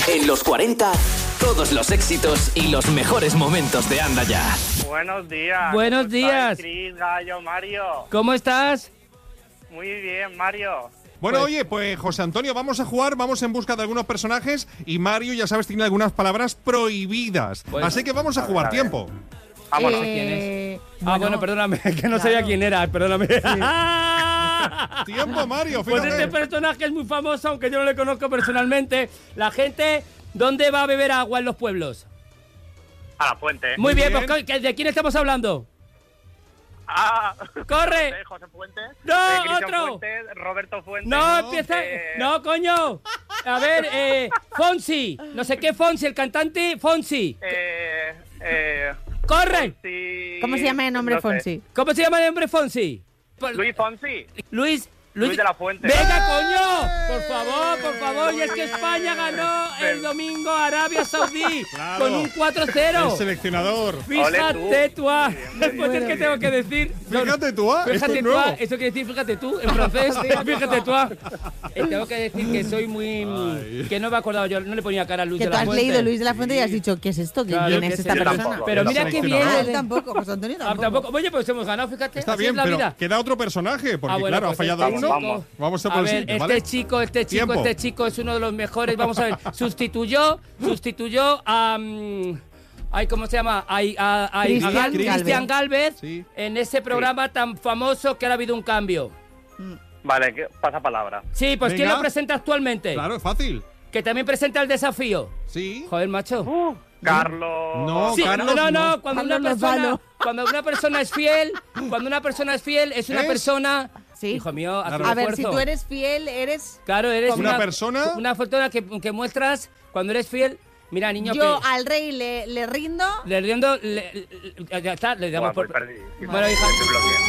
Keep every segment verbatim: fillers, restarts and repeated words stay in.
En los cuarenta, todos los éxitos y los mejores momentos de Anda Ya. Buenos días. Buenos días. Cris, Gallo, Mario. ¿Cómo estás? Muy bien, Mario. Bueno, Pues- oye, pues José Antonio, vamos a jugar, vamos en busca de algunos personajes y Mario, ya sabes, tiene algunas palabras prohibidas. Pues- Así que vamos a jugar, a ver. tiempo. Vámonos. Eh, ¿Quién Ah, bueno, perdóname, que no sabía quién era, perdóname. Tiempo, Mario, Pues fíjate. este personaje es muy famoso, aunque yo no le conozco personalmente. La gente, ¿dónde va a beber agua en los pueblos? A la fuente. Muy, Muy bien, bien. pues ¿qué- ¿de quién estamos hablando? Ah, ¡Corre! José, José Fuentes. ¡No, eh, Cristian otro! Fuentes, Roberto Fuentes. No, empieza. eh, No, coño. A ver, eh, Fonsi. No sé qué Fonsi, el cantante Fonsi. Eh, eh, ¡Corre! Fonsi- ¿Cómo se llama el nombre no sé. Fonsi? ¿Cómo se llama el hombre Fonsi? Por- Luis Fonsi. Luis. Luis de la Fuente. ¡Venga, coño! Por favor, por favor. Y es que España ganó el domingo a Arabia Saudí Claro. con un cuatro cero. El seleccionador. Fíjate tú. ah. Muy bien, muy bien. Pues es que tengo que decir. Fíjate tú, ah, esto Fíjate es tú, ah, nuevo. eso quiere decir fíjate tú en francés. Fíjate tú. ah. Eh, Tengo que decir que soy muy. Ay. Que no me he acordado yo, no le ponía cara a Luis Que de tú la has Fuente. leído Luis de la Fuente y has dicho, ¿qué es esto? ¿Quién, Claro, quién que es sí, esta yo persona? tampoco. Pero Yo mira tampoco. qué bien. Ah, él tampoco, José Antonio Ah, tampoco. tampoco. Oye, pues hemos ganado, fíjate. Está así bien, es la pero vida. queda otro personaje, porque Ah, bueno, claro, pues ha fallado este uno. chico- Vamos a A por el ver, siguiente, este ¿vale? chico, este chico, Tiempo. este chico es uno de los mejores. Vamos a ver, sustituyó, sustituyó a. mm, ay, ¿cómo se llama? A, a- a- a Cristian Gal- Galvez. Cristian Galvez Sí. en ese programa tan famoso que ahora ha habido un cambio. Vale, que pasa palabra. Sí, pues ¿quién Venga. lo presenta actualmente? Claro, es fácil. Que también presenta el desafío. Sí. Joder, macho. Uh, Carlos. No, Sí, Carlos, no, no, no, no. cuando Carlos una persona, Lozano. cuando una persona es fiel, cuando una persona es fiel, es una ¿Es? persona, Sí. hijo mío, haz un Claro. A ver, si esfuerzo. tú eres fiel, eres... Claro, eres Una una, persona- una persona que, que muestras cuando eres fiel. Mira, niño, Yo que al rey le, le rindo... le riendo, le- le- ya está, le damos Buah, por. pues perdí. Bueno, hija, Estoy bloqueado.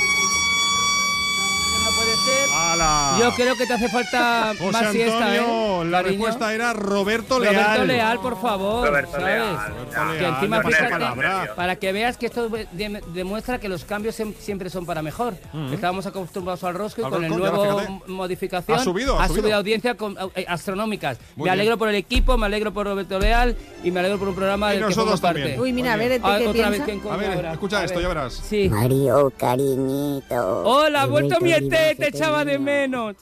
no puede ser. ¡Hala! Yo creo que te hace falta José más siesta, Antonio, ¿eh? la cariño? respuesta era Roberto Leal. Roberto Leal, por favor, Roberto ¿sabes? Leal. Roberto Ya. Que Leal, encima, le pasa fíjate, palabra. para que veas que esto de- demuestra que los cambios sem- siempre son para mejor. Estábamos acostumbrados al rosco y Al con el rosco, ya, nuevo fíjate. m- modificación Ha subido, ha subido. audiencia con- eh, astronómicas. Muy me bien. alegro por el equipo, me alegro por Roberto Leal y me alegro por un programa Y del que nosotros formo parte. también. Uy, mira, a Muy ver, bien. ¿de Ah, qué otra vez, piensa? ¿quién coño A ver, ahora? escucha A esto, ver. ya verás. Sí. Mario, cariñito. Hola, He vuelto mi vuelto Ete, vivo te echaba de pequeño. menos.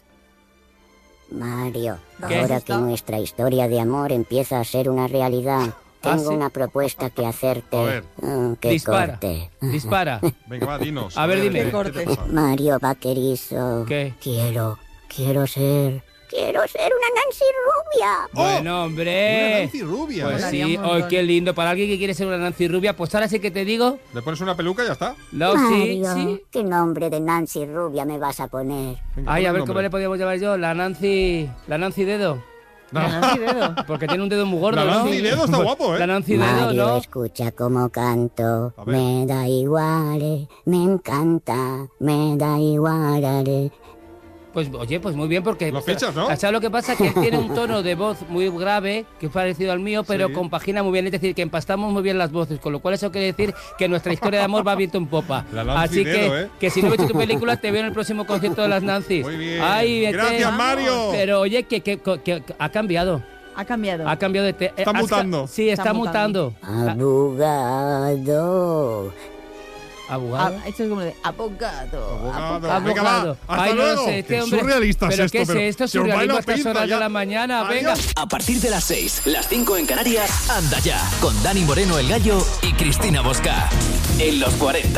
Mario, ¿Qué? ahora que nuestra historia de amor empieza a ser una realidad, ¿Ah, tengo sí? una propuesta que hacerte. A ver. Oh, que Dispara. corte. Dispara. Venga, va, dinos. A ver, dime. ¿qué- Que qué corte. te pasa? Mario Vaquerizo. ¿Qué? Quiero, quiero ser, quiero ser una Nancy rubia. Bueno, Una hombre. Nancy rubia. Pues ¿eh? Molaría sí, un oh, montón. qué lindo. Para alguien que quiere ser una Nancy rubia, pues ahora sí que te digo. Le pones una peluca y ya está. No, sí, Mario, sí. ¿qué nombre de Nancy rubia me vas a poner? Venga, Ay, pon a el ver cómo nombre. le podíamos llamar yo. La Nancy. La Nancy Dedo. No. Nancy Dedo. Porque tiene un dedo muy gordo, La ¿no? Nancy Dedo está guapo, ¿eh? La Nancy Dedo, Mario, ¿no? escucha cómo canto. A ver. Me da igual, eh, me encanta, me da igual. eh. Pues oye, pues muy bien porque... Lo fichas, ¿no? ¿Sabes lo que pasa? Que él tiene un tono de voz muy grave, que es parecido al mío, pero Sí. compagina muy bien. Es decir, que empastamos muy bien las voces, con lo cual eso quiere decir que nuestra historia de amor va viento en popa. La Nancy Así que, Dedo, ¿eh? que si no he visto tu película, te veo en el próximo concierto de las Nancy's. Muy bien. Ay, vete. Gracias, Mario. Pero oye, que, que, que- que ha cambiado. Ha cambiado. Ha cambiado de... te- Está has ca- mutando. Sí, está, Está mutando. Abogado. Abogado. Ah, esto es como de abogado. Abogado. Venga, va. Abogado. Hasta Ay, no luego. lo sé, este Qué hombre- surrealista es ¿Pero esto, qué es pero esto? se os va Surrealismo la a estas pinza horas ya. de la mañana. Adiós. Venga. A partir de las seis, las cinco en Canarias, Anda Ya, con Dani Moreno el Gallo y Cristina Bosca. En los cuarenta.